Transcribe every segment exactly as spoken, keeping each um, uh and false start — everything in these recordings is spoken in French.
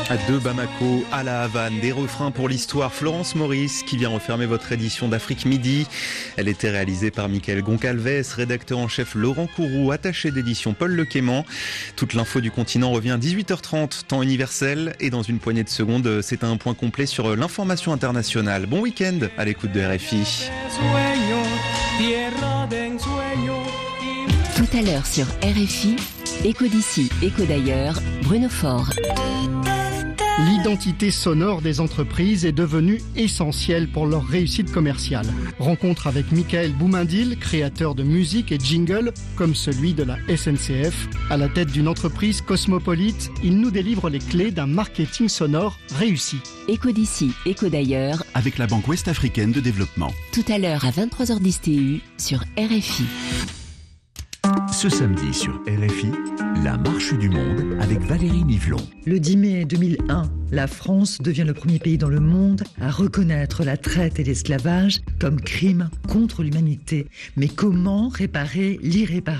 De Bamako à la Havane, des refrains pour l'histoire. Florence Maurice qui vient refermer votre édition d'Afrique Midi. Elle était réalisée par Michael Goncalves, rédacteur en chef Laurent Kourou, attaché d'édition Paul Lequément. Toute l'info du continent revient à dix-huit heures trente, temps universel. Et dans une poignée de secondes, c'est un point complet sur l'information internationale. Bon week-end à l'écoute de R F I. Tout à l'heure sur R F I, Écho d'ici, Écho d'ailleurs, Bruno Faure. L'identité sonore des entreprises est devenue essentielle pour leur réussite commerciale. Rencontre avec Michael Boumindil, créateur de musique et jingle comme celui de la S N C F. À la tête d'une entreprise cosmopolite, il nous délivre les clés d'un marketing sonore réussi. Écho d'ici, Écho d'ailleurs, avec la Banque Ouest-Africaine de Développement. Tout à l'heure à vingt-trois heures dix T U sur R F I. Ce samedi sur R F I, la marche du monde avec Valérie Nivelon. Le dix mai deux mille un, la France devient le premier pays dans le monde à reconnaître la traite et l'esclavage comme crime contre l'humanité. Mais comment réparer l'irréparable ?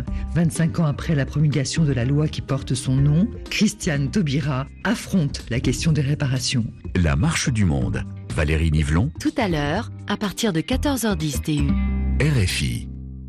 vingt-cinq ans après la promulgation de la loi qui porte son nom, Christiane Taubira affronte la question des réparations. La marche du monde, Valérie Nivelon. Tout à l'heure, à partir de quatorze heures dix T U. R F I.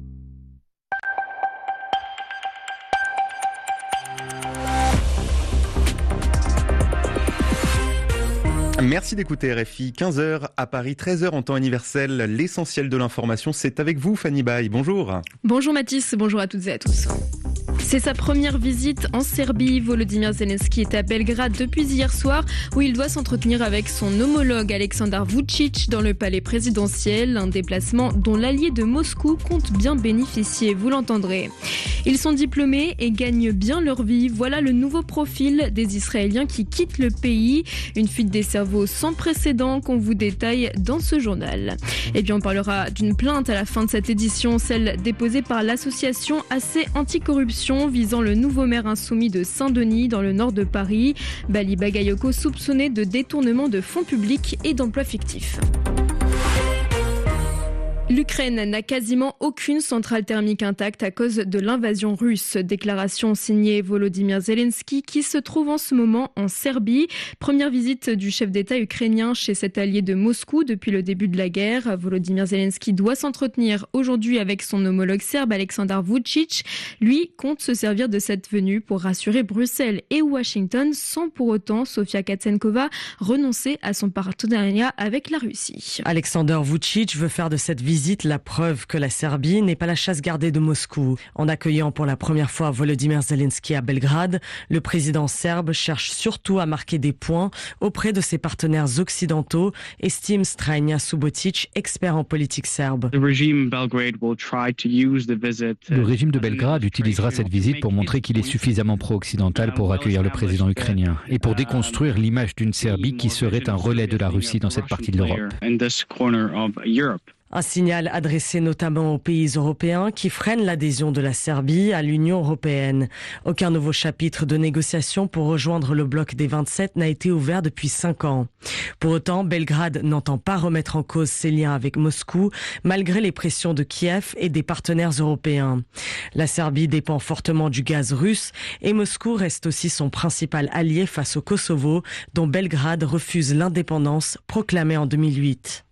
Merci d'écouter R F I, quinze heures à Paris, treize heures en temps universel. L'essentiel de l'information, c'est avec vous, Fanny Baye. Bonjour. Bonjour Mathis, bonjour à toutes et à tous. C'est sa première visite en Serbie. Volodymyr Zelensky est à Belgrade depuis hier soir où il doit s'entretenir avec son homologue Aleksandar Vučić dans le palais présidentiel. Un déplacement dont l'allié de Moscou compte bien bénéficier, vous l'entendrez. Ils sont diplômés et gagnent bien leur vie. Voilà le nouveau profil des Israéliens qui quittent le pays. Une fuite des cerveaux sans précédent qu'on vous détaille dans ce journal. Et puis on parlera d'une plainte à la fin de cette édition, celle déposée par l'association A C Anticorruption visant le nouveau maire insoumis de Saint-Denis dans le nord de Paris. Bali Bagayoko soupçonné de détournement de fonds publics et d'emplois fictifs. L'Ukraine n'a quasiment aucune centrale thermique intacte à cause de l'invasion russe. Déclaration signée Volodymyr Zelensky qui se trouve en ce moment en Serbie. Première visite du chef d'État ukrainien chez cet allié de Moscou depuis le début de la guerre. Volodymyr Zelensky doit s'entretenir aujourd'hui avec son homologue serbe Aleksandar Vučić. Lui compte se servir de cette venue pour rassurer Bruxelles et Washington sans pour autant, Sofia Katsenkova, renoncer à son partenariat avec la Russie. Aleksandar Vučić veut faire de cette visite la preuve que la Serbie n'est pas la chasse gardée de Moscou. En accueillant pour la première fois Volodymyr Zelensky à Belgrade, le président serbe cherche surtout à marquer des points auprès de ses partenaires occidentaux, estime Strajnja Subotic, expert en politique serbe. Le régime de Belgrade utilisera cette visite pour montrer qu'il est suffisamment pro-occidental pour accueillir le président ukrainien et pour déconstruire l'image d'une Serbie qui serait un relais de la Russie dans cette partie de l'Europe. Un signal adressé notamment aux pays européens qui freinent l'adhésion de la Serbie à l'Union européenne. Aucun nouveau chapitre de négociation pour rejoindre le bloc des vingt-sept n'a été ouvert depuis cinq ans. Pour autant, Belgrade n'entend pas remettre en cause ses liens avec Moscou, malgré les pressions de Kiev et des partenaires européens. La Serbie dépend fortement du gaz russe et Moscou reste aussi son principal allié face au Kosovo, dont Belgrade refuse l'indépendance proclamée en deux mille huit.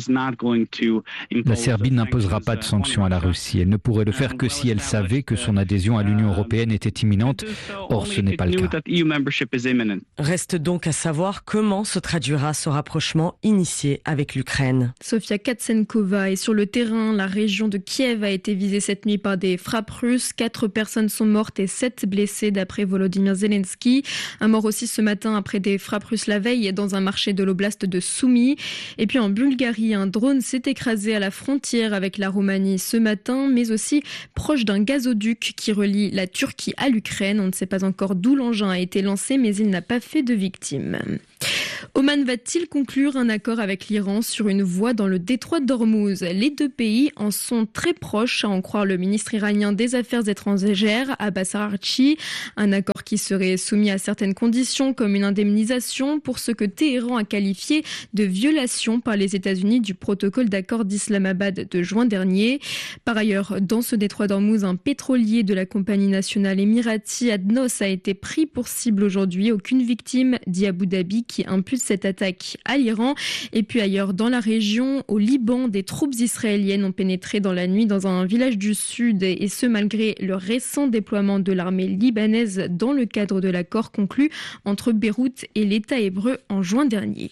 La Serbie n'imposera pas de sanctions à la Russie. Elle ne pourrait le faire que si elle savait que son adhésion à l'Union européenne était imminente. Or, ce n'est pas le cas. Reste donc à savoir comment se traduira ce rapprochement initié avec l'Ukraine. Sofia Katsenkova est sur le terrain. La région de Kiev a été visée cette nuit par des frappes russes. Quatre personnes sont mortes et sept blessées d'après Volodymyr Zelensky. Un mort aussi ce matin après des frappes russes la veille dans un marché de l'oblast de Soumy. Et puis en Bulgarie, un drone s'est écrasé à la frontière avec la Roumanie ce matin, mais aussi proche d'un gazoduc qui relie la Turquie à l'Ukraine. On ne sait pas encore d'où l'engin a été lancé, mais il n'a pas fait de victimes. Oman va-t-il conclure un accord avec l'Iran sur une voie dans le détroit d'Ormuz ? Les deux pays en sont très proches, à en croire le ministre iranien des Affaires étrangères, Abbas Araghchi. Un accord qui serait soumis à certaines conditions, comme une indemnisation pour ce que Téhéran a qualifié de violation par les États-Unis du protocole d'accord d'Islamabad de juin dernier. Par ailleurs, dans ce détroit d'Ormuz, un pétrolier de la compagnie nationale émirati Adnos a été pris pour cible aujourd'hui. Aucune victime, dit Abu Dhabi, qui impute cette attaque à l'Iran. Et puis ailleurs dans la région, au Liban, des troupes israéliennes ont pénétré dans la nuit dans un village du sud, et ce malgré le récent déploiement de l'armée libanaise dans le cadre de l'accord conclu entre Beyrouth et l'État hébreu en juin dernier.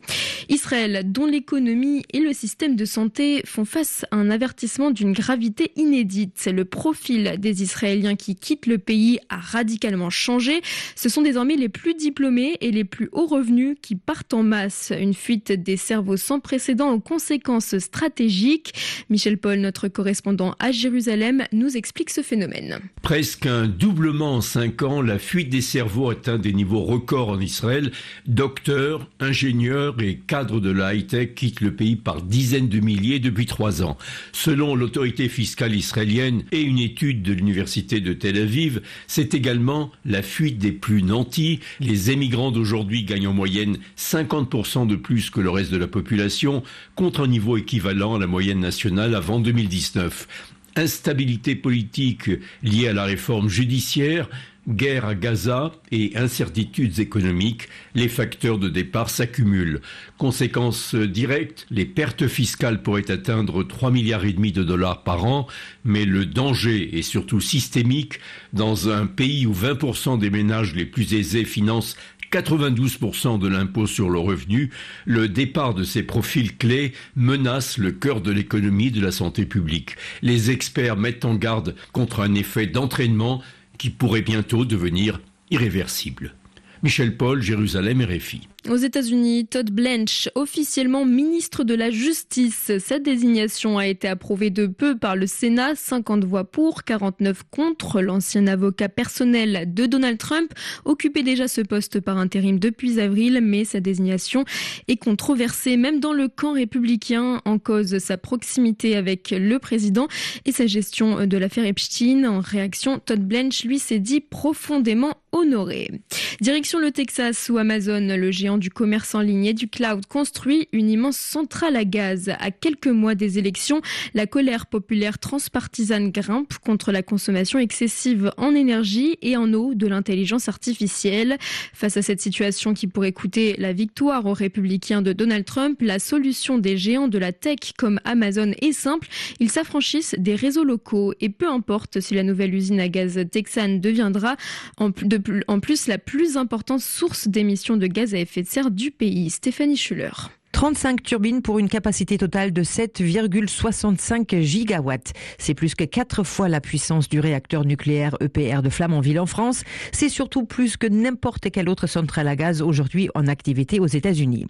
Israël, dont l'économie et le système de santé font face à un avertissement d'une gravité inédite. Le profil des Israéliens qui quittent le pays a radicalement changé. Ce sont désormais les plus diplômés et les plus hauts revenus qui partent en masse. Une fuite des cerveaux sans précédent aux conséquences stratégiques. Michel Paul, notre correspondant à Jérusalem, nous explique ce phénomène. Presque un doublement en cinq ans, la fuite des cerveaux atteint des niveaux records en Israël. Docteurs, ingénieurs et cadres de la high-tech quittent le pays par dizaines de milliers depuis trois ans. Selon l'autorité fiscale israélienne et une étude de l'université de Tel Aviv, c'est également la fuite des plus nantis. Les émigrants d'aujourd'hui gagnent en moyenne cinquante pour cent de plus que le reste de la population, contre un niveau équivalent à la moyenne nationale avant deux mille dix-neuf. Instabilité politique liée à la réforme judiciaire, guerre à Gaza et incertitudes économiques, les facteurs de départ s'accumulent. Conséquence directe, les pertes fiscales pourraient atteindre trois milliards et demi de dollars par an, mais le danger est surtout systémique dans un pays où vingt pour cent des ménages les plus aisés financent quatre-vingt-douze pour cent de l'impôt sur le revenu. Le départ de ces profils clés menace le cœur de l'économie et de la santé publique. Les experts mettent en garde contre un effet d'entraînement qui pourrait bientôt devenir irréversible. Michel Paul, Jérusalem, R F I. Aux États-Unis, Todd Blanche, officiellement ministre de la Justice. Sa désignation a été approuvée de peu par le Sénat, cinquante voix pour, quarante-neuf contre. L'ancien avocat personnel de Donald Trump occupait déjà ce poste par intérim depuis avril, mais sa désignation est controversée, même dans le camp républicain, en cause sa proximité avec le président et sa gestion de l'affaire Epstein. En réaction, Todd Blanche, lui, s'est dit profondément honoré. Direction le Texas, où Amazon, le géant du commerce en ligne et du cloud, construit une immense centrale à gaz. À quelques mois des élections, la colère populaire transpartisane grimpe contre la consommation excessive en énergie et en eau de l'intelligence artificielle. Face à cette situation qui pourrait coûter la victoire aux républicains de Donald Trump, la solution des géants de la tech comme Amazon est simple. Ils s'affranchissent des réseaux locaux et peu importe si la nouvelle usine à gaz texane deviendra en, de, en plus la plus importante source d'émissions de gaz à effet de serre du pays. Stéphanie Schuller. trente-cinq turbines pour une capacité totale de sept virgule soixante-cinq gigawatts. C'est plus que quatre fois la puissance du réacteur nucléaire E P R de Flamanville en France. C'est surtout plus que n'importe quelle autre centrale à gaz aujourd'hui en activité aux États-Unis.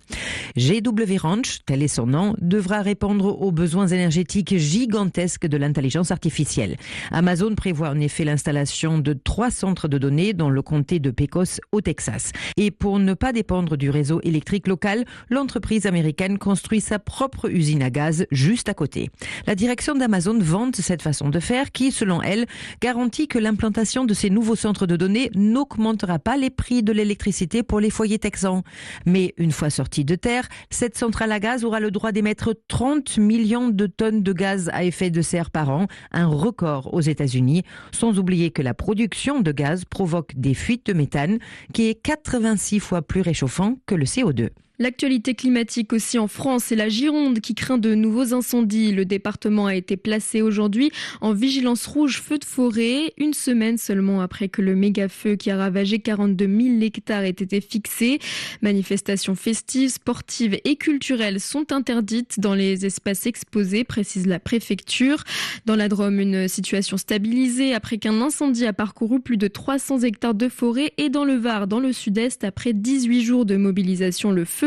G W Ranch, tel est son nom, devra répondre aux besoins énergétiques gigantesques de l'intelligence artificielle. Amazon prévoit en effet l'installation de trois centres de données dans le comté de Pecos au Texas. Et pour ne pas dépendre du réseau électrique local, l'entreprise américaine construit sa propre usine à gaz juste à côté. La direction d'Amazon vante cette façon de faire qui, selon elle, garantit que l'implantation de ces nouveaux centres de données n'augmentera pas les prix de l'électricité pour les foyers texans. Mais une fois sortie de terre, cette centrale à gaz aura le droit d'émettre trente millions de tonnes de gaz à effet de serre par an, un record aux États-Unis, sans oublier que la production de gaz provoque des fuites de méthane qui est quatre-vingt-six fois plus réchauffant que le C O deux. L'actualité climatique aussi en France et la Gironde qui craint de nouveaux incendies. Le département a été placé aujourd'hui en vigilance rouge feu de forêt, une semaine seulement après que le méga-feu qui a ravagé quarante-deux mille hectares ait été fixé. Manifestations festives, sportives et culturelles sont interdites dans les espaces exposés, précise la préfecture. Dans la Drôme, une situation stabilisée après qu'un incendie a parcouru plus de trois cents hectares de forêt et dans le Var, dans le sud-est, après dix-huit jours de mobilisation, le feu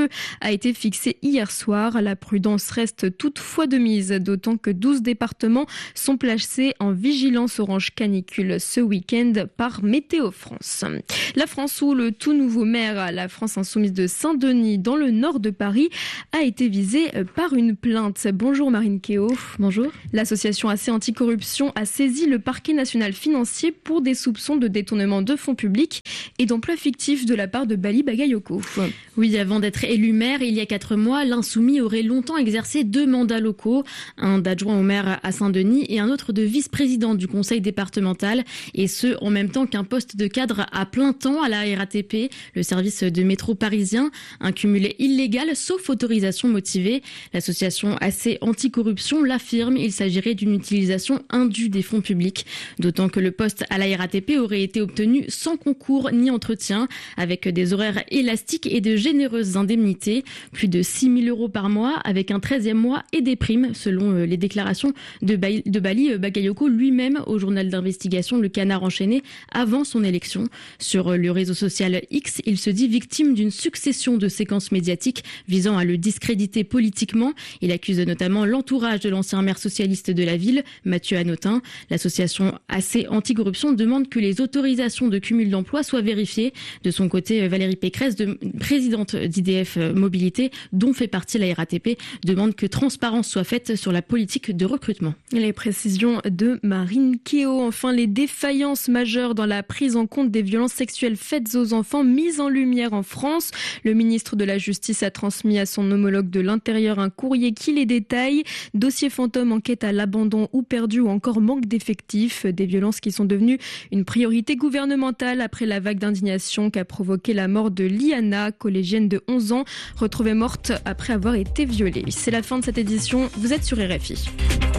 couvre-feu a été fixé hier soir. La prudence reste toutefois de mise, d'autant que douze départements sont placés en vigilance orange canicule ce week-end par Météo France. La France, où le tout nouveau maire, la France Insoumise de Saint-Denis, dans le nord de Paris, a été visé par une plainte. Bonjour Marine Kéo. Bonjour. L'association A C Anticorruption a saisi le parquet national financier pour des soupçons de détournement de fonds publics et d'emploi fictif de la part de Bali Bagayoko. Oui, avant d'être élu maire, il y a quatre mois, l'insoumis aurait longtemps exercé deux mandats locaux, un d'adjoint au maire à Saint-Denis et un autre de vice-président du conseil départemental, et ce, en même temps qu'un poste de cadre à plein temps à la R A T P, le service de métro parisien, un cumul illégal sauf autorisation motivée. L'association A C Anticorruption l'affirme, il s'agirait d'une utilisation indue des fonds publics, d'autant que le poste à la R A T P aurait été obtenu sans concours ni entretien, avec des horaires élastiques et de généreuses indemnités, plus de six mille euros par mois, avec un treizième mois et des primes, selon les déclarations de Bali Bagayoko lui-même au journal d'investigation Le Canard enchaîné avant son élection. Sur le réseau social X, il se dit victime d'une succession de séquences médiatiques visant à le discréditer politiquement. Il accuse notamment l'entourage de l'ancien maire socialiste de la ville, Mathieu Hanotin. L'association A C Anticorruption demande que les autorisations de cumul d'emploi soient vérifiées. De son côté, Valérie Pécresse, de, présidente d'I D F Mobilité, dont fait partie la R A T P, demande que transparence soit faite sur la politique de recrutement. Les précisions de Marine Kéo. Enfin, les défaillances majeures dans la prise en compte des violences sexuelles faites aux enfants mises en lumière en France. Le ministre de la Justice a transmis à son homologue de l'Intérieur un courrier qui les détaille. Dossier fantôme, enquête à l'abandon ou perdu ou encore manque d'effectifs. Des violences qui sont devenues une priorité gouvernementale après la vague d'indignation qu'a provoqué la mort de Liana, collégienne de onze ans, retrouvée morte après avoir été violée. C'est la fin de cette édition. Vous êtes sur R F I.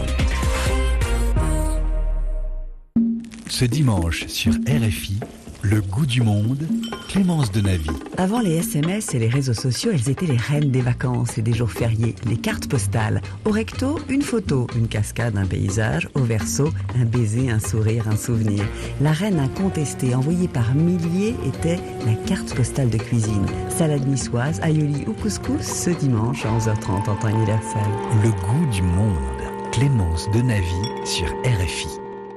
Ce dimanche sur R F I, le goût du monde, Clémence Denavy. Avant les S M S et les réseaux sociaux, elles étaient les reines des vacances et des jours fériés, les cartes postales. Au recto, une photo, une cascade, un paysage. Au verso, un baiser, un sourire, un souvenir. La reine incontestée, envoyée par milliers, était la carte postale de cuisine. Salade niçoise, aïoli ou couscous, ce dimanche à onze heures trente en temps universel. Le goût du monde, Clémence Denavy sur R F I.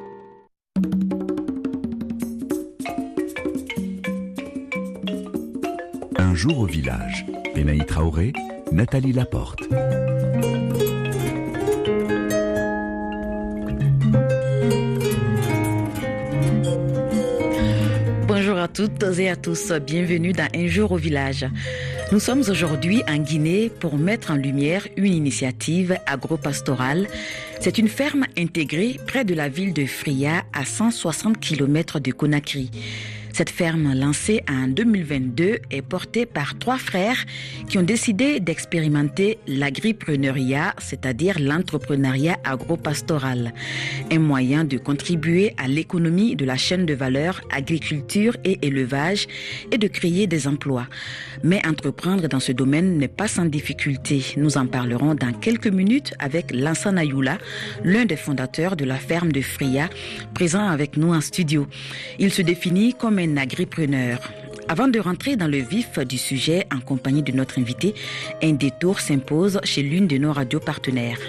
Un jour au village. Benaï Traoré, Nathalie Laporte. Bonjour à toutes et à tous, bienvenue dans Un jour au village. Nous sommes aujourd'hui en Guinée pour mettre en lumière une initiative agro-pastorale. C'est une ferme intégrée près de la ville de Fria, à cent soixante kilomètres de Conakry. Cette ferme, lancée en deux mille vingt-deux, est portée par trois frères qui ont décidé d'expérimenter l'agripreneuriat, c'est-à-dire l'entrepreneuriat agro-pastoral, un moyen de contribuer à l'économie de la chaîne de valeur agriculture et élevage et de créer des emplois. Mais entreprendre dans ce domaine n'est pas sans difficulté. Nous en parlerons dans quelques minutes avec Lansana Youla, l'un des fondateurs de la ferme de Fria, présent avec nous en studio. Il se définit comme un agripreneur. Avant de rentrer dans le vif du sujet en compagnie de notre invité, un détour s'impose chez l'une de nos radios partenaires.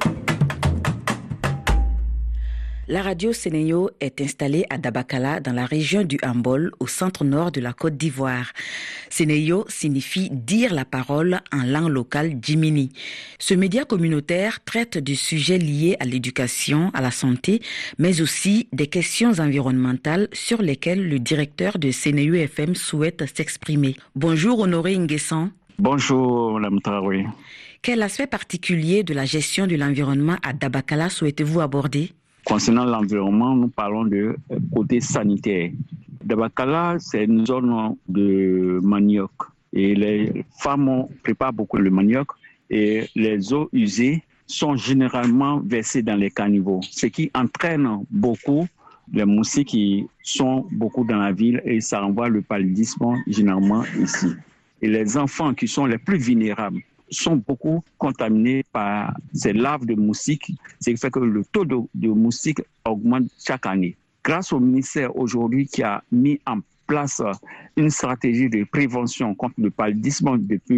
La radio Sénéo est installée à Dabakala, dans la région du Hambol, au centre-nord de la Côte d'Ivoire. Sénéo signifie dire la parole en langue locale djimini. Ce média communautaire traite de sujets liés à l'éducation, à la santé, mais aussi des questions environnementales sur lesquelles le directeur de Sénéo F M souhaite s'exprimer. Bonjour Honoré Nguessan. Bonjour Mme Traoré. Quel aspect particulier de la gestion de l'environnement à Dabakala souhaitez-vous aborder ? Concernant l'environnement, nous parlons de côté sanitaire. Dabakala, c'est une zone de manioc. Et les femmes préparent beaucoup le manioc. Et les eaux usées sont généralement versées dans les caniveaux. Ce qui entraîne beaucoup les moustiques qui sont beaucoup dans la ville. Et ça envoie le paludisme généralement ici. Et les enfants qui sont les plus vulnérables sont beaucoup contaminés par ces larves de moustiques, ce qui fait que le taux de, de moustiques augmente chaque année. Grâce au ministère aujourd'hui qui a mis en place une stratégie de prévention contre le paludisme depuis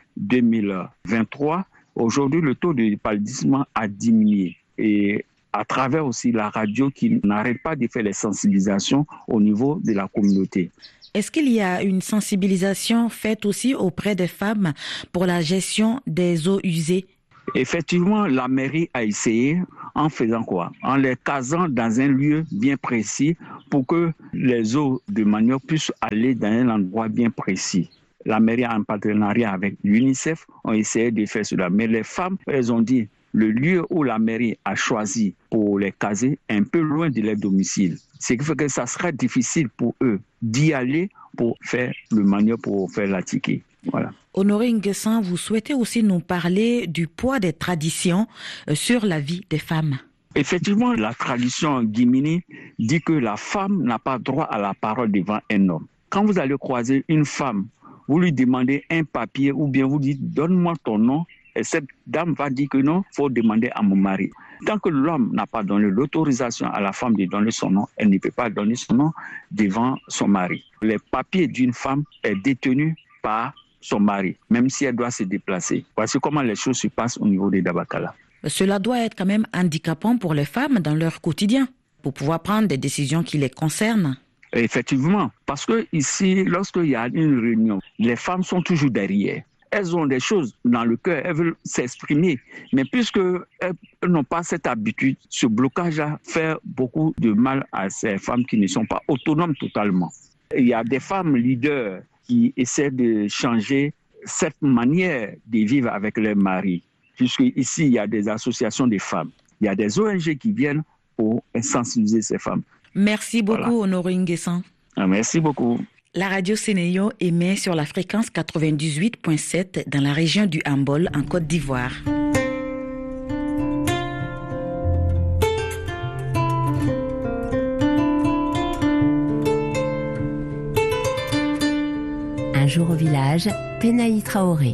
deux mille vingt-trois, aujourd'hui, le taux de paludisme a diminué. Et à travers aussi la radio qui n'arrête pas de faire les sensibilisations au niveau de la communauté. Est-ce qu'il y a une sensibilisation faite aussi auprès des femmes pour la gestion des eaux usées? Effectivement, la mairie a essayé en faisant quoi? En les casant dans un lieu bien précis pour que les eaux de manioc puissent aller dans un endroit bien précis. La mairie, en partenariat avec l'UNICEF, ont essayé de faire cela. Mais les femmes, elles ont dit le lieu où la mairie a choisi pour les caser est un peu loin de leur domicile. Ce qui fait que ça serait difficile pour eux d'y aller pour faire le manioc, pour faire la ticket. Voilà. Honoré Nguessan, vous souhaitez aussi nous parler du poids des traditions sur la vie des femmes. Effectivement, la tradition guinéenne dit que la femme n'a pas droit à la parole devant un homme. Quand vous allez croiser une femme, vous lui demandez un papier ou bien vous dites « donne-moi ton nom », et cette dame va dire que non, il faut demander à mon mari. Tant que l'homme n'a pas donné l'autorisation à la femme de donner son nom, elle ne peut pas donner son nom devant son mari. Les papiers d'une femme est détenu par son mari, même si elle doit se déplacer. Voici comment les choses se passent au niveau des Dabakala. Cela doit être quand même handicapant pour les femmes dans leur quotidien, pour pouvoir prendre des décisions qui les concernent. Effectivement, parce que ici, lorsqu'il y a une réunion, les femmes sont toujours derrière. Elles ont des choses dans le cœur, elles veulent s'exprimer. Mais puisqu'elles n'ont pas cette habitude, ce blocage a fait beaucoup de mal à ces femmes qui ne sont pas autonomes totalement. Il y a des femmes leaders qui essaient de changer cette manière de vivre avec leur mari. Puisque ici, il y a des associations de femmes. Il y a des O N G qui viennent pour sensibiliser ces femmes. Merci beaucoup, voilà. Honoré Nguessan. Merci beaucoup. La radio Sénéo émet sur la fréquence quatre-vingt-dix-huit virgule sept dans la région du Hambol, en Côte d'Ivoire. Un jour au village, Penaï Traoré.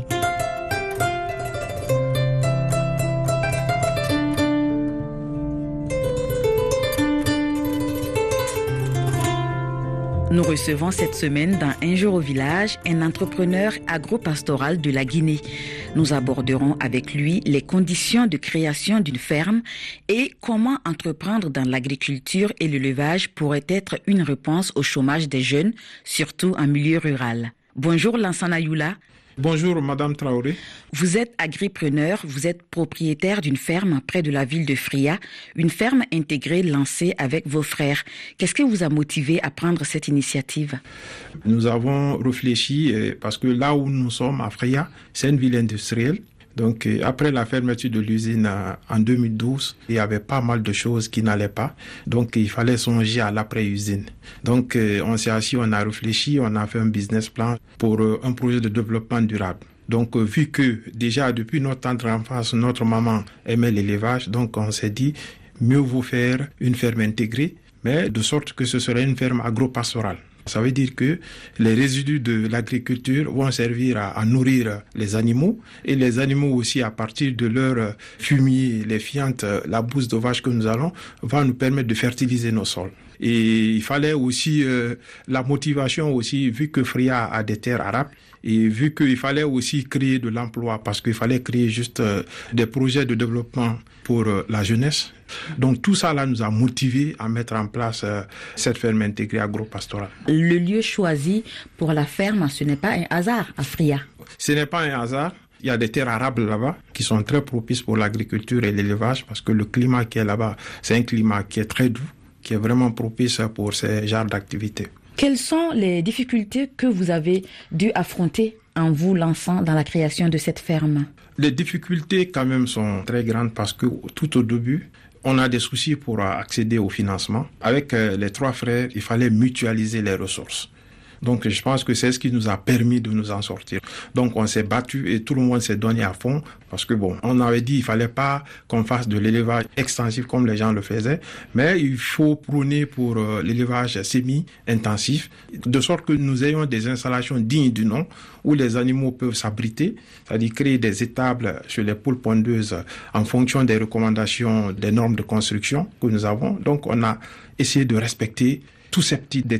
Nous recevons cette semaine dans Un jour au village un entrepreneur agro-pastoral de la Guinée. Nous aborderons avec lui les conditions de création d'une ferme et comment entreprendre dans l'agriculture et l'élevage pourrait être une réponse au chômage des jeunes, surtout en milieu rural. Bonjour Lansana Youla. Bonjour Madame Traoré. Vous êtes agripreneur, vous êtes propriétaire d'une ferme près de la ville de Fria, une ferme intégrée lancée avec vos frères. Qu'est-ce qui vous a motivé à prendre cette initiative? Nous avons réfléchi parce que là où nous sommes à Fria, c'est une ville industrielle. Donc, après la fermeture de l'usine en deux mille douze, il y avait pas mal de choses qui n'allaient pas. Donc, il fallait songer à l'après-usine. Donc, on s'est assis, on a réfléchi, on a fait un business plan pour un projet de développement durable. Donc, vu que déjà depuis notre tendre enfance, notre maman aimait l'élevage, donc on s'est dit, mieux vaut faire une ferme intégrée, mais de sorte que ce serait une ferme agro-pastorale. Ça veut dire que les résidus de l'agriculture vont servir à, à nourrir les animaux et les animaux aussi, à partir de leur fumier, les fientes, la bouse de vache que nous allons, va nous permettre de fertiliser nos sols. Et il fallait aussi euh, la motivation aussi, vu que Fria a des terres arables, et vu qu'il fallait aussi créer de l'emploi, parce qu'il fallait créer juste euh, des projets de développement pour euh, la jeunesse. Donc tout ça là nous a motivés à mettre en place euh, cette ferme intégrée agro-pastorale. Le lieu choisi pour la ferme, ce n'est pas un hasard à Fria. Ce n'est pas un hasard. Il y a des terres arables là-bas qui sont très propices pour l'agriculture et l'élevage, parce que le climat qui est là-bas, c'est un climat qui est très doux, qui est vraiment propice pour ces genres d'activités. Quelles sont les difficultés que vous avez dû affronter en vous lançant dans la création de cette ferme? Les difficultés quand même sont très grandes parce que tout au début, on a des soucis pour accéder au financement. Avec les trois frères, il fallait mutualiser les ressources. Donc je pense que c'est ce qui nous a permis de nous en sortir. Donc on s'est battu et tout le monde s'est donné à fond parce que bon, on avait dit il fallait pas qu'on fasse de l'élevage extensif comme les gens le faisaient, mais il faut prôner pour euh, l'élevage semi-intensif, de sorte que nous ayons des installations dignes du nom où les animaux peuvent s'abriter, c'est-à-dire créer des étables sur les poules pondeuses en fonction des recommandations des normes de construction que nous avons. Donc on a essayé de respecter tous ces petits détails.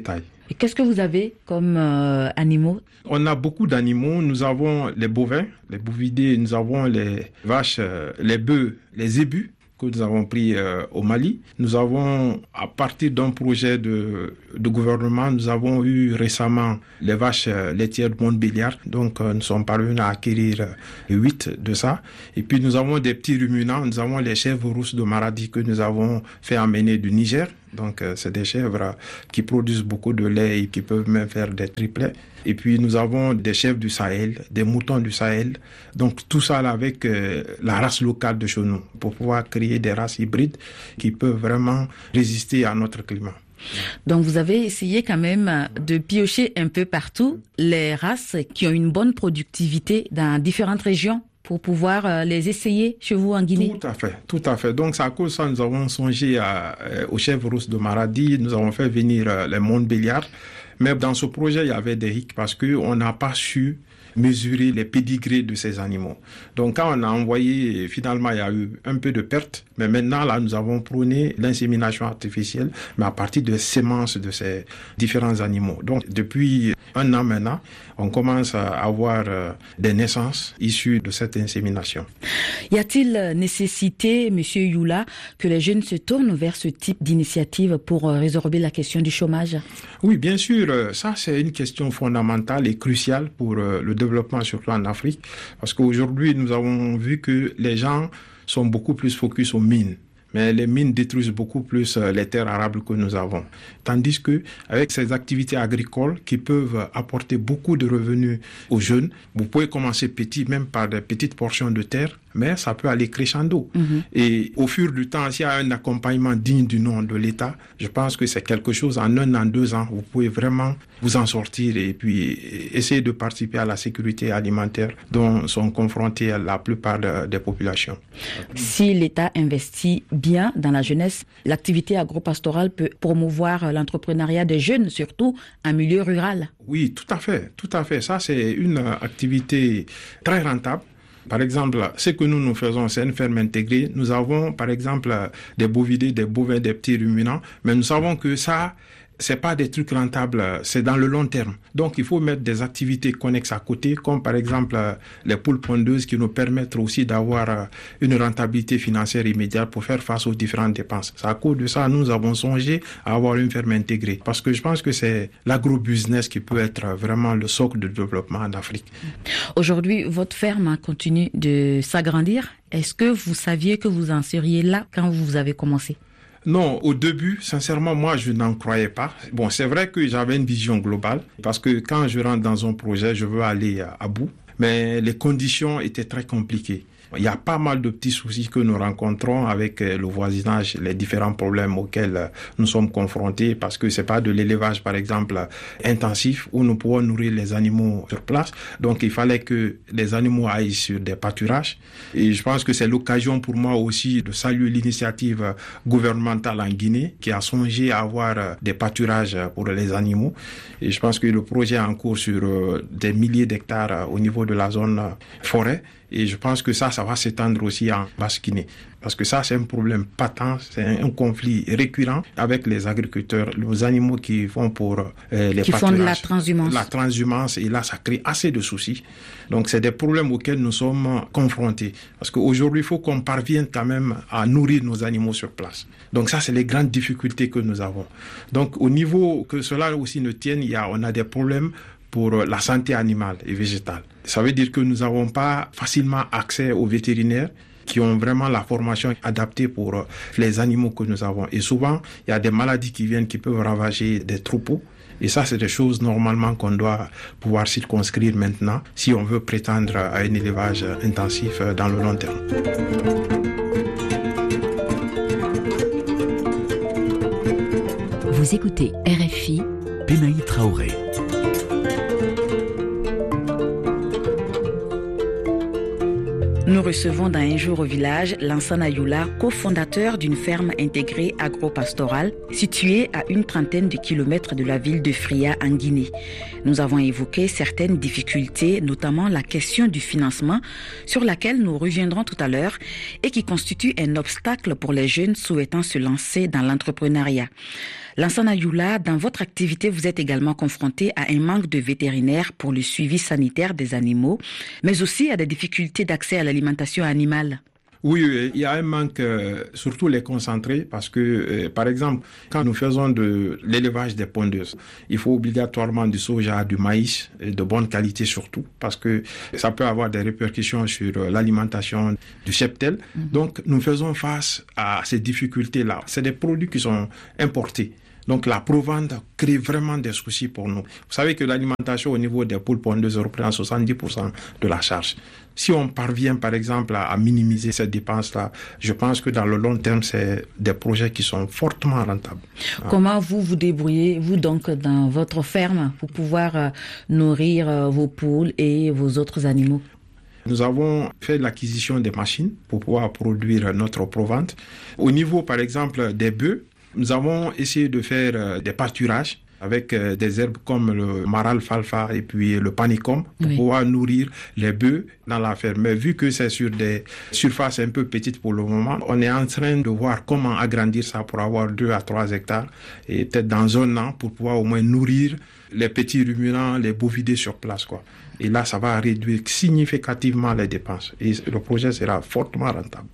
Et qu'est-ce que vous avez comme euh, animaux? On a beaucoup d'animaux. Nous avons les bovins, les bovidés, nous avons les vaches, euh, les bœufs, les zébus que nous avons pris euh, au Mali. Nous avons, à partir d'un projet de, de gouvernement, nous avons eu récemment les vaches euh, laitières de Montbéliard. Donc, euh, nous sommes parvenus à acquérir euh, huit de ça. Et puis, nous avons des petits ruminants. Nous avons les chèvres rousses de Maradi que nous avons fait amener du Niger. Donc, euh, c'est des chèvres euh, qui produisent beaucoup de lait et qui peuvent même faire des triplets. Et puis, nous avons des chèvres du Sahel, des moutons du Sahel. Donc, tout ça là avec euh, la race locale de chez nous pour pouvoir créer des races hybrides qui peuvent vraiment résister à notre climat. Donc, vous avez essayé quand même de piocher un peu partout les races qui ont une bonne productivité dans différentes régions pour pouvoir les essayer chez vous en Guinée. Tout à fait, tout à fait. Donc, c'est à cause de ça nous avons songé à, euh, aux chèvres rousses de Maradi. Nous avons fait venir euh, les Montbéliard. Mais dans ce projet, il y avait des hicks parce qu'on n'a pas su mesurer les pédigrés de ces animaux. Donc, quand on a envoyé, finalement, il y a eu un peu de perte. Mais maintenant, là, nous avons prôné l'insémination artificielle, mais à partir de sémences de ces différents animaux. Donc, depuis un an maintenant, on commence à avoir euh, des naissances issues de cette insémination. Y a-t-il nécessité, Monsieur Youla, que les jeunes se tournent vers ce type d'initiative pour euh, résorber la question du chômage? Oui, bien sûr. Ça, c'est une question fondamentale et cruciale pour euh, le développement, surtout en Afrique. Parce qu'aujourd'hui, nous avons vu que les gens sont beaucoup plus focus aux mines. Mais les mines détruisent beaucoup plus les terres arables que nous avons. Tandis que, avec ces activités agricoles qui peuvent apporter beaucoup de revenus aux jeunes, vous pouvez commencer petit, même par des petites portions de terre, mais ça peut aller crescendo. Mm-hmm. Et au fur du temps, s'il y a un accompagnement digne du nom de l'État, je pense que c'est quelque chose, en un an, deux ans, vous pouvez vraiment vous en sortir et puis essayer de participer à la sécurité alimentaire dont sont confrontées la plupart de, des populations. Si l'État investit bien dans la jeunesse, l'activité agro-pastorale peut promouvoir l'entrepreneuriat des jeunes, surtout en milieu rural. Oui, tout à fait, tout à fait. Ça, c'est une activité très rentable. Par exemple, ce que nous nous faisons, c'est une ferme intégrée. Nous avons, par exemple, des bovidés, des bovins, des petits ruminants, mais nous savons que ça, c'est pas des trucs rentables, c'est dans le long terme. Donc, il faut mettre des activités connexes à côté, comme par exemple les poules pondeuses qui nous permettent aussi d'avoir une rentabilité financière immédiate pour faire face aux différentes dépenses. C'est à cause de ça, nous avons songé à avoir une ferme intégrée. Parce que je pense que c'est l'agro-business qui peut être vraiment le socle de développement en Afrique. Aujourd'hui, votre ferme continue de s'agrandir. Est-ce que vous saviez que vous en seriez là quand vous avez commencé? Non, au début, sincèrement, moi, je n'en croyais pas. Bon, c'est vrai que j'avais une vision globale, parce que quand je rentre dans un projet, je veux aller à, à bout, mais les conditions étaient très compliquées. Il y a pas mal de petits soucis que nous rencontrons avec le voisinage, les différents problèmes auxquels nous sommes confrontés, parce que c'est pas de l'élevage, par exemple, intensif, où nous pouvons nourrir les animaux sur place. Donc, il fallait que les animaux aillent sur des pâturages. Et je pense que c'est l'occasion pour moi aussi de saluer l'initiative gouvernementale en Guinée, qui a songé à avoir des pâturages pour les animaux. Et je pense que le projet est en cours sur des milliers d'hectares au niveau de la zone forêt. Et je pense que ça, ça va s'étendre aussi en Basse-Guinée. Parce que ça, c'est un problème patent, c'est un conflit récurrent avec les agriculteurs, les animaux qui vont pour euh, les qui pâturages. font de la transhumance. La transhumance, et là, ça crée assez de soucis. Donc, c'est des problèmes auxquels nous sommes confrontés. Parce qu'aujourd'hui, il faut qu'on parvienne quand même à nourrir nos animaux sur place. Donc, ça, c'est les grandes difficultés que nous avons. Donc, au niveau que cela aussi ne tienne, il y a, on a des problèmes pour la santé animale et végétale. Ça veut dire que nous n'avons pas facilement accès aux vétérinaires qui ont vraiment la formation adaptée pour les animaux que nous avons. Et souvent, il y a des maladies qui viennent, qui peuvent ravager des troupeaux. Et ça, c'est des choses normalement qu'on doit pouvoir circonscrire maintenant si on veut prétendre à un élevage intensif dans le long terme. Vous écoutez R F I. Benaï Traoré. Nous recevons dans Un jour au village Lansana Youla, cofondateur d'une ferme intégrée agro-pastorale située à une trentaine de kilomètres de la ville de Fria en Guinée. Nous avons évoqué certaines difficultés, notamment la question du financement, sur laquelle nous reviendrons tout à l'heure et qui constitue un obstacle pour les jeunes souhaitant se lancer dans l'entrepreneuriat. Lansana Youla, dans votre activité, vous êtes également confronté à un manque de vétérinaires pour le suivi sanitaire des animaux, mais aussi à des difficultés d'accès à l'alimentation animale. Oui, il y a un manque, euh, surtout les concentrés, parce que, euh, par exemple, quand nous faisons de l'élevage des pondeuses, il faut obligatoirement du soja, du maïs, et de bonne qualité surtout, parce que ça peut avoir des répercussions sur euh, l'alimentation du cheptel. Mm-hmm. Donc, nous faisons face à ces difficultés-là. C'est des produits qui sont importés. Donc la provente crée vraiment des soucis pour nous. Vous savez que l'alimentation au niveau des poules pondeuses représente soixante-dix pour cent de la charge. Si on parvient par exemple à, à minimiser ces dépenses-là, je pense que dans le long terme, c'est des projets qui sont fortement rentables. Comment vous vous débrouillez, vous donc, dans votre ferme pour pouvoir euh, nourrir euh, vos poules et vos autres animaux? Nous avons fait l'acquisition des machines pour pouvoir produire notre provente. Au niveau par exemple des bœufs, nous avons essayé de faire euh, des pâturages avec euh, des herbes comme le maral falfa et puis le panicum pour oui. pouvoir nourrir les bœufs dans la ferme. Mais vu que c'est sur des surfaces un peu petites pour le moment, on est en train de voir comment agrandir ça pour avoir deux à trois hectares et peut-être dans un an pour pouvoir au moins nourrir les petits ruminants, les bovidés sur place, quoi. Et là, ça va réduire significativement les dépenses et le projet sera fortement rentable.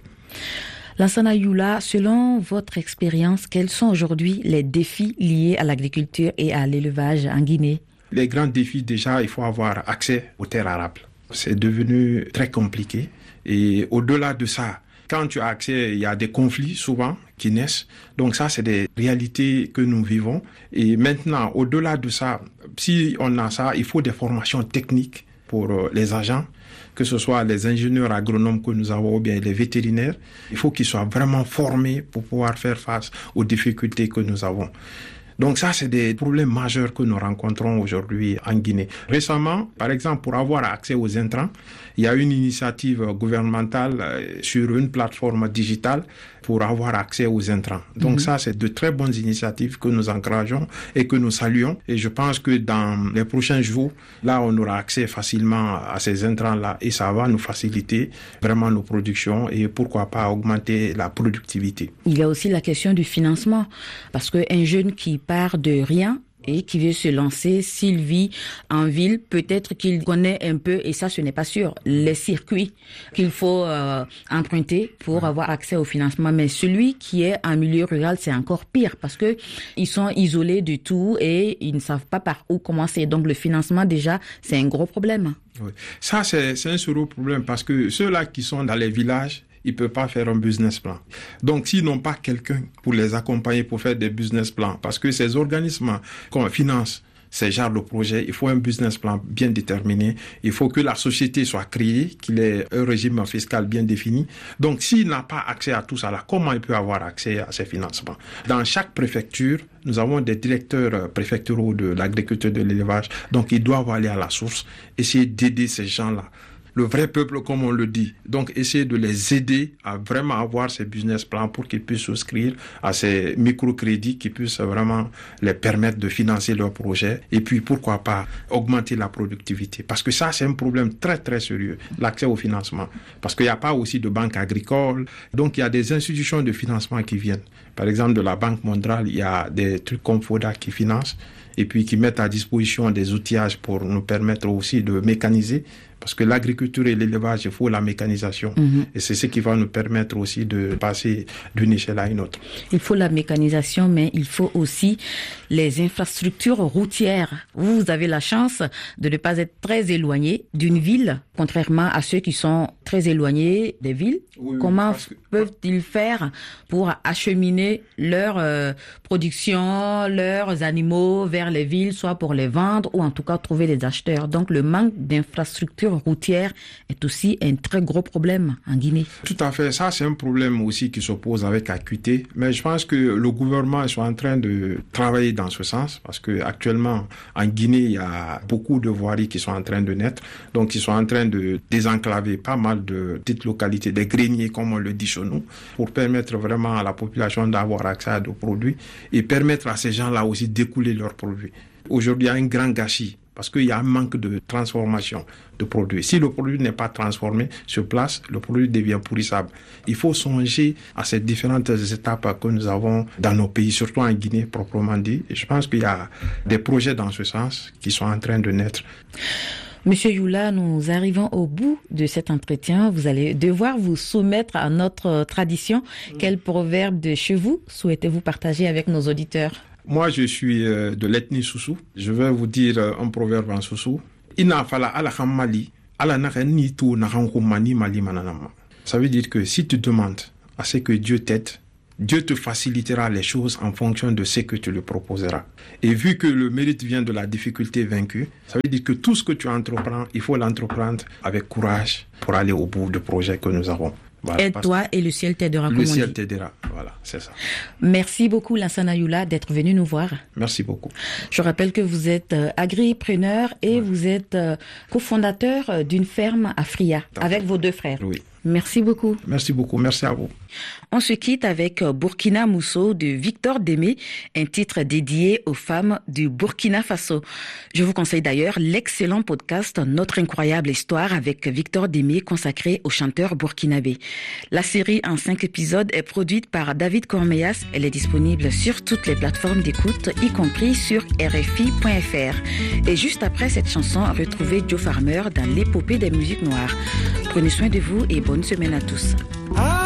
Lansana Youla, selon votre expérience, quels sont aujourd'hui les défis liés à l'agriculture et à l'élevage en Guinée? Les grands défis, déjà, il faut avoir accès aux terres arables. C'est devenu très compliqué. Et au-delà de ça, quand tu as accès, il y a des conflits souvent qui naissent. Donc ça, c'est des réalités que nous vivons. Et maintenant, au-delà de ça, si on a ça, il faut des formations techniques pour les agents, que ce soit les ingénieurs agronomes que nous avons ou bien les vétérinaires. Il faut qu'ils soient vraiment formés pour pouvoir faire face aux difficultés que nous avons. Donc ça, c'est des problèmes majeurs que nous rencontrons aujourd'hui en Guinée. Récemment, par exemple, pour avoir accès aux intrants, il y a une initiative gouvernementale sur une plateforme digitale pour avoir accès aux intrants. Donc mmh. ça, c'est de très bonnes initiatives que nous encourageons et que nous saluons. Et je pense que dans les prochains jours, là, on aura accès facilement à ces intrants-là et ça va nous faciliter vraiment nos productions et pourquoi pas augmenter la productivité. Il y a aussi la question du financement parce qu'un jeune qui part de rien et qui veut se lancer, s'il vit en ville, peut-être qu'il connaît un peu, et ça ce n'est pas sûr, les circuits qu'il faut euh, emprunter pour avoir accès au financement. Mais celui qui est en milieu rural, c'est encore pire parce que ils sont isolés du tout et ils ne savent pas par où commencer. Donc le financement déjà, c'est un gros problème. Oui. Ça c'est, c'est un sérieux problème parce que ceux-là qui sont dans les villages, ils ne peuvent pas faire un business plan. Donc, s'ils n'ont pas quelqu'un pour les accompagner pour faire des business plans, parce que ces organismes qu'on finance ces genres de projets, il faut un business plan bien déterminé. Il faut que la société soit créée, qu'il ait un régime fiscal bien défini. Donc, s'il n'a pas accès à tout ça, là, comment il peut avoir accès à ces financements? Dans chaque préfecture, nous avons des directeurs préfectoraux de l'agriculture et de l'élevage. Donc, ils doivent aller à la source, essayer d'aider ces gens-là. Le vrai peuple, comme on le dit. Donc, essayer de les aider à vraiment avoir ces business plans pour qu'ils puissent souscrire à ces microcrédits qui puissent vraiment les permettre de financer leurs projets. Et puis, pourquoi pas augmenter la productivité. Parce que ça, c'est un problème très, très sérieux, l'accès au financement. Parce qu'il n'y a pas aussi de banque agricole. Donc, il y a des institutions de financement qui viennent. Par exemple, de la Banque mondiale, il y a des trucs comme FODA qui financent et puis qui mettent à disposition des outillages pour nous permettre aussi de mécaniser. Parce que l'agriculture et l'élevage, il faut la mécanisation. Mmh. Et c'est ce qui va nous permettre aussi de passer d'une échelle à une autre. Il faut la mécanisation, mais il faut aussi les infrastructures routières. Vous, vous avez la chance de ne pas être très éloigné d'une ville, contrairement à ceux qui sont très éloignés des villes. Oui, Comment que... peuvent-ils faire pour acheminer leur euh, production, leurs animaux vers les villes, soit pour les vendre ou en tout cas trouver des acheteurs? Donc le manque d'infrastructures routière est aussi un très gros problème en Guinée. Tout à fait, ça c'est un problème aussi qui se pose avec acuité, mais je pense que le gouvernement est en train de travailler dans ce sens parce que actuellement en Guinée il y a beaucoup de voiries qui sont en train de naître, donc ils sont en train de désenclaver pas mal de petites localités, des greniers comme on le dit chez nous, pour permettre vraiment à la population d'avoir accès à des produits et permettre à ces gens-là aussi d'écouler leurs produits. Aujourd'hui, il y a un grand gâchis Parce qu'il y a un manque de transformation de produits. Si le produit n'est pas transformé sur place, le produit devient pourrissable. Il faut songer à ces différentes étapes que nous avons dans nos pays, surtout en Guinée proprement dit. Et je pense qu'il y a des projets dans ce sens qui sont en train de naître. Monsieur Youla, nous arrivons au bout de cet entretien. Vous allez devoir vous soumettre à notre tradition. Quel proverbe de chez vous souhaitez-vous partager avec nos auditeurs? Moi, je suis euh, de l'ethnie Soussou. Je vais vous dire euh, un proverbe en Soussou. Ina fala ala khamali, ala nakani tu nakankumani mali mananama. Ça veut dire que si tu demandes à ce que Dieu t'aide, Dieu te facilitera les choses en fonction de ce que tu lui proposeras. Et vu que le mérite vient de la difficulté vaincue, ça veut dire que tout ce que tu entreprends, il faut l'entreprendre avec courage pour aller au bout du projet que nous avons. Voilà, aide-toi et le ciel t'aidera. Le ciel t'aidera, voilà, c'est ça. Merci beaucoup Lansana Youla d'être venu nous voir. Merci beaucoup. Je rappelle que vous êtes euh, agripreneur et ouais. vous êtes euh, cofondateur d'une ferme à Fria avec vos deux frères. Oui. Merci beaucoup. Merci beaucoup, merci à vous. On se quitte avec Burkina Mousso de Victor Démé, un titre dédié aux femmes du Burkina Faso. Je vous conseille d'ailleurs l'excellent podcast Notre incroyable histoire avec Victor Démé consacré au chanteur burkinabé. La série en cinq épisodes est produite par David Cormeillas. Elle est disponible sur toutes les plateformes d'écoute, y compris sur R F I point F R. Et juste après cette chanson, retrouvez Joe Farmer dans l'épopée des musiques noires. Prenez soin de vous et bonne semaine à tous.